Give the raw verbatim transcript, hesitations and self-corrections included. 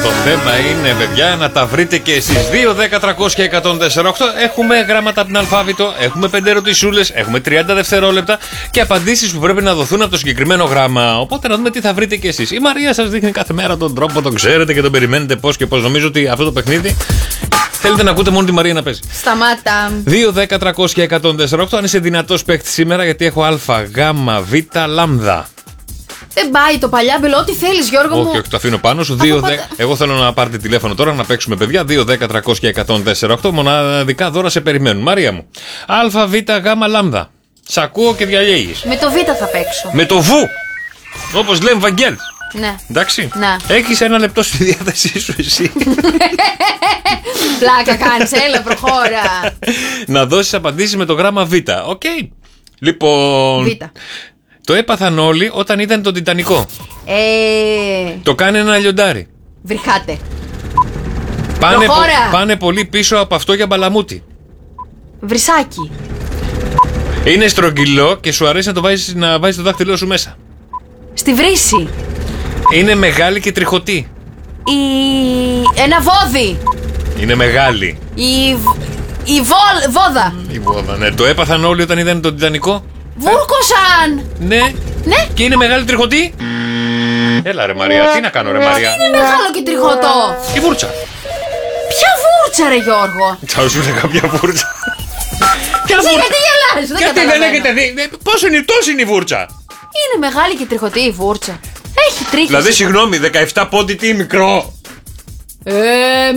Το θέμα είναι, παιδιά, να τα βρείτε και εσείς. δύο, δέκα, τριακόσια, εκατόν τέσσερα οκτώ. Έχουμε γράμματα από την αλφάβητο, έχουμε πέντε ερωτησούλες, έχουμε τριάντα δευτερόλεπτα και απαντήσεις που πρέπει να δοθούν από το συγκεκριμένο γράμμα. Οπότε να δούμε τι θα βρείτε και εσείς. Η Μαρία σας δείχνει κάθε μέρα τον τρόπο, τον ξέρετε και τον περιμένετε πώς και πώς. Νομίζω ότι αυτό το παιχνίδι θέλετε να ακούτε μόνο τη Μαρία να παίζει. Σταμάτα. δύο, δέκα, τριακόσια, εκατόν τέσσερα οκτώ. Αν είσαι δυνατός παίκτης σήμερα, γιατί έχω Α, Γ, Β, λάμδα. Δεν πάει το παλιάμπελο, ό,τι θέλεις, Γιώργο μου. Όχι, όχι, το αφήνω πάνω σου. δύο, δέκα... Εγώ θέλω να πάρετε τηλέφωνο τώρα να παίξουμε, παιδιά. δύο, δέκα, τριακόσια, εκατόν τέσσερα οκτώ. Μοναδικά δώρα σε περιμένουν. Μαρία μου. Α, Β, Γ, λάμδα. Σ' ακούω και διαλέγεις. Με το Β θα παίξω. Με το Β. Όπως λέμε, Βαγγέλ. Ναι. Εντάξει. Ναι. Έχεις ένα λεπτό στη διάθεσή σου εσύ. Πλάκα κάνεις, έλα, προχώρα. Να δώσεις απαντήσεις με το γράμμα Β. Οκ. Okay. Λοιπόν. Β. Το έπαθαν όλοι όταν είδαν τον Τιτανικό. Ε... Το κάνει ένα λιοντάρι. Βρυχάτε. Πάνε, πο, πάνε πολύ πίσω από αυτό για μπαλαμούτι. Βρυσάκι. Είναι στρογγυλό και σου αρέσει να το βάζεις, να βάζεις το δάχτυλό σου μέσα. Στη βρύση. Είναι μεγάλη και τριχωτή. Η... Ένα βόδι. Είναι μεγάλη. Η... Η βο... βόδα. Η βόδα, ναι. Το έπαθαν όλοι όταν είδαν τον Τιτανικό. Βούρκωσαν! Ναι. Ναι. Και είναι μεγάλη τριχωτή. Έλα ρε Μαρία, τι να κάνω ρε Μαρία. Είναι μεγάλο και τριχωτό. Η βούρτσα. Ποια βούρτσα ρε Γιώργο. Θα σου έλεγα κάποια βούρτσα. Ποια βούρτσα. Γιατί γελάς, δεν γιατί δεν έχετε δει. Πόσο είναι, τόσο είναι η βούρτσα. Είναι μεγάλη και τριχωτή η βούρτσα. Έχει τρίχες. Δηλαδή συγγνώμη, δεκαεπτά πόντι τι μικρό. Ε,